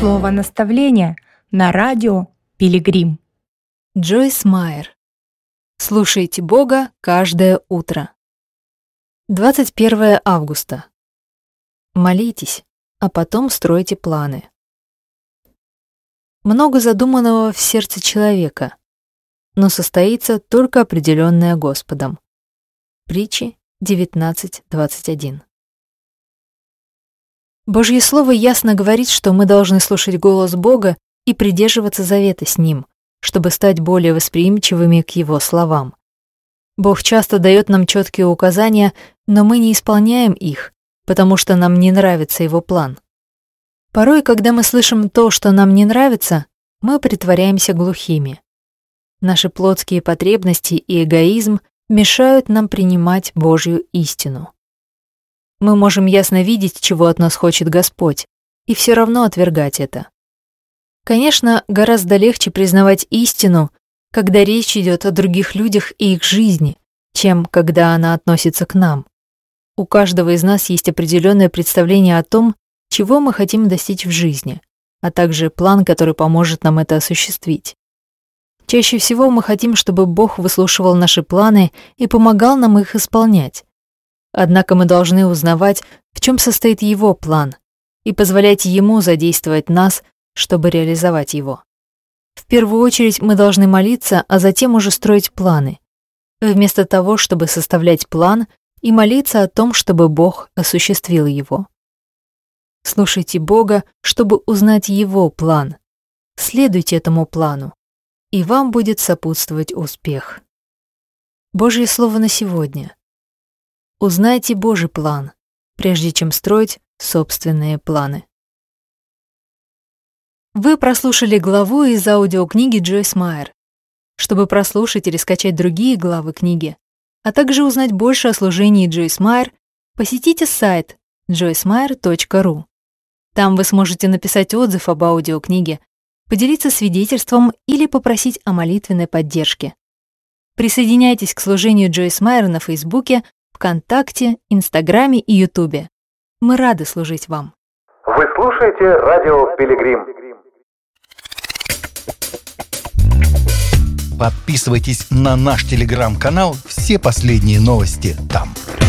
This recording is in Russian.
Слово наставления на радио Пилигрим. Джойс Майер. Слушайте Бога каждое утро. 21 августа. Молитесь, а потом стройте планы. Много задуманного в сердце человека, но состоится только определенное Господом. Притчи 19:21. Божье Слово ясно говорит, что мы должны слушать голос Бога и придерживаться завета с Ним, чтобы стать более восприимчивыми к Его словам. Бог часто дает нам четкие указания, но мы не исполняем их, потому что нам не нравится Его план. Порой, когда мы слышим то, что нам не нравится, мы притворяемся глухими. Наши плотские потребности и эгоизм мешают нам принимать Божью истину. Мы можем ясно видеть, чего от нас хочет Господь, и все равно отвергать это. Конечно, гораздо легче признавать истину, когда речь идет о других людях и их жизни, чем когда она относится к нам. У каждого из нас есть определенное представление о том, чего мы хотим достичь в жизни, а также план, который поможет нам это осуществить. Чаще всего мы хотим, чтобы Бог выслушивал наши планы и помогал нам их исполнять. Однако мы должны узнавать, в чем состоит Его план, и позволять Ему задействовать нас, чтобы реализовать его. В первую очередь мы должны молиться, а затем уже строить планы, вместо того, чтобы составлять план и молиться о том, чтобы Бог осуществил его. Слушайте Бога, чтобы узнать Его план. Следуйте этому плану, и вам будет сопутствовать успех. Божье Слово на сегодня. Узнайте Божий план, прежде чем строить собственные планы. Вы прослушали главу из аудиокниги Джойс Майер. Чтобы прослушать или скачать другие главы книги, а также узнать больше о служении Джойс Майер, посетите сайт joycemeyer.ru. Там вы сможете написать отзыв об аудиокниге, поделиться свидетельством или попросить о молитвенной поддержке. Присоединяйтесь к служению Джойс Майер на Фейсбуке, ВКонтакте, Инстаграме и Ютубе. Мы рады служить вам. Вы слушаете радио Пилигрим. Подписывайтесь на наш телеграм-канал, все последние новости там.